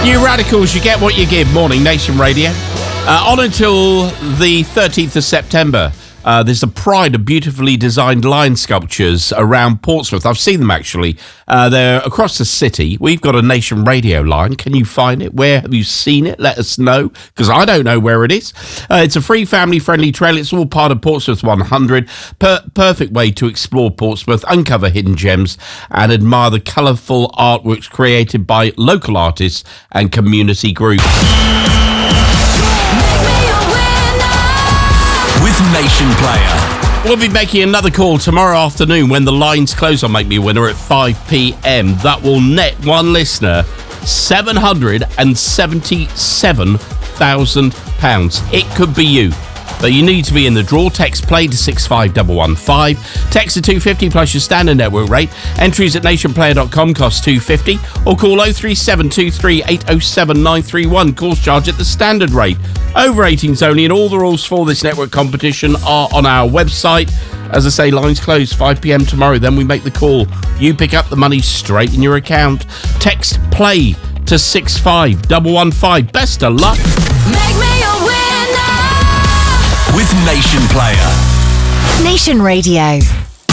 You radicals, you get what you give. Morning, Nation Radio. On until the 13th of September, there's a pride of beautifully designed lion sculptures around Portsmouth. I've seen them, actually. They're across the city. We've got a Nation Radio line. Can you find it? Where have you seen it? Let us know, because I don't know where it is. It's a free, family-friendly trail. It's all part of Portsmouth 100. Perfect way to explore Portsmouth, uncover hidden gems, and admire the colourful artworks created by local artists and community groups. Nation Player. We'll be making another call tomorrow afternoon when the lines close on Make Me a Winner at 5 p.m. That will net one listener £777,000. It could be you. But you need to be in the draw. Text play to 65115. Text to 250 plus your standard network rate. Entries at nationplayer.com cost £2.50 or call 03723 807 931. Calls charge at the standard rate. Over 18s only, and all the rules for this network competition are on our website. As I say, lines close 5 p.m. tomorrow. Then we make the call. You pick up the money straight in your account. Text play to 65115. Best of luck. Make me a winner with Nation Player. Nation Radio.